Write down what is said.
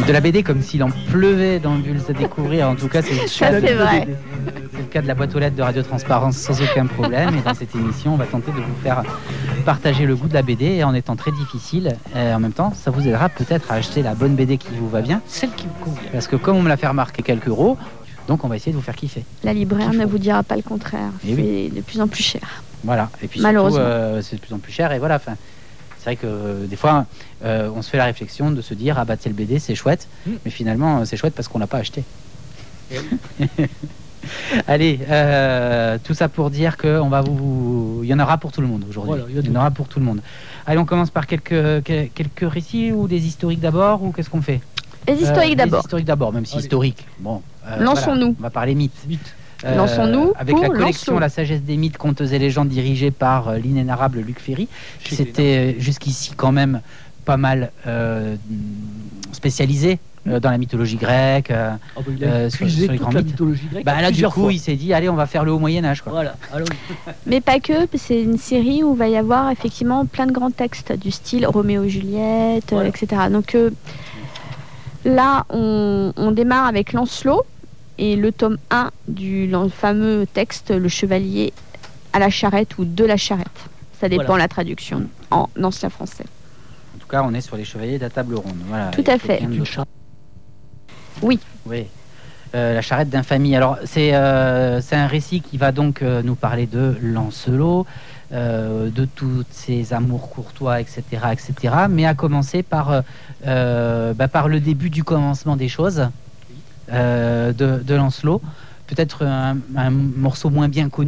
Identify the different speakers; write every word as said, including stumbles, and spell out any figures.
Speaker 1: de la B D comme s'il en pleuvait dans Bulles à découvrir. En tout cas, c'est
Speaker 2: Ça, c'est vrai.
Speaker 1: C'est le cas de la boîte aux lettres de Radio Transparence sans aucun problème. Et dans cette émission, on va tenter de vous faire partager le goût de la B D et en étant très difficile. Et en même temps, ça vous aidera peut-être à acheter la bonne B D qui vous va bien.
Speaker 3: Celle qui vous convient.
Speaker 1: Parce que comme on me l'a fait remarquer quelques euros, donc on va essayer de vous faire kiffer.
Speaker 2: La libraire ne vous dira pas le contraire.
Speaker 1: Et
Speaker 2: C'est
Speaker 1: oui.
Speaker 2: de plus en plus cher.
Speaker 1: Voilà. Et puis
Speaker 2: Malheureusement.
Speaker 1: surtout, euh, c'est de plus en plus cher. Et voilà. Enfin, c'est vrai que euh, des fois, euh, on se fait la réflexion de se dire ah bah c'est le B D, c'est chouette.
Speaker 3: Mm.
Speaker 1: Mais finalement, c'est chouette parce qu'on l'a pas acheté. Allez, euh, tout ça pour dire qu'on va vous, il y en aura pour tout le monde aujourd'hui.
Speaker 3: Voilà, il y a
Speaker 1: il y
Speaker 3: tout.
Speaker 1: en aura pour tout le monde. Allez, on commence par quelques quelques récits ou des historiques d'abord ou qu'est-ce qu'on fait?
Speaker 2: Les historiques
Speaker 1: Euh,
Speaker 2: d'abord.
Speaker 1: Les historiques d'abord, même si
Speaker 3: Allez.
Speaker 1: historique. Bon. euh,
Speaker 2: Lançons-nous.
Speaker 1: voilà, on va parler mythes.
Speaker 3: Vite.
Speaker 1: Euh,
Speaker 2: Lançons-nous
Speaker 1: avec
Speaker 2: pour
Speaker 1: la collection
Speaker 2: Lancelot.
Speaker 1: La sagesse des mythes, contes et légendes dirigée par euh, l'inénarrable Luc Ferry.
Speaker 3: Chez
Speaker 1: C'était euh, jusqu'ici quand même pas mal euh, spécialisé euh, dans la mythologie grecque. euh,
Speaker 3: Ah bah, il a
Speaker 1: Euh, sur-
Speaker 3: puisé
Speaker 1: sur les
Speaker 3: toute
Speaker 1: grands
Speaker 3: la
Speaker 1: mythes.
Speaker 3: mythologie grecque.
Speaker 1: bah là, du
Speaker 3: plusieurs
Speaker 1: coup,
Speaker 3: fois.
Speaker 1: il s'est dit allez, on va faire le haut Moyen-Âge. Quoi.
Speaker 3: Voilà. Alors,
Speaker 2: Mais pas que, c'est une série où il va y avoir effectivement plein de grands textes du style Roméo et Juliette,
Speaker 3: Voilà.
Speaker 2: euh, et cetera. Donc euh, là, on, on démarre avec Lancelot et le tome un du lan- fameux texte Le Chevalier à la charrette ou de la charrette. Ça dépend
Speaker 3: Voilà.
Speaker 2: la traduction en ancien français.
Speaker 1: En tout cas, on est sur les chevaliers de la table ronde. Voilà,
Speaker 2: Tout
Speaker 1: il
Speaker 2: à
Speaker 1: faut
Speaker 2: fait.
Speaker 1: bien
Speaker 3: une
Speaker 1: le-
Speaker 3: charrette.
Speaker 1: Oui. Euh, la charrette d'infamie. Alors, c'est euh, c'est un récit qui va donc euh, nous parler de Lancelot, euh, de tous ses amours courtois, et cetera, et cetera. Mais à commencer par, euh, euh, bah, par le début du commencement des choses euh, de, de Lancelot. Peut-être un, un morceau moins bien connu.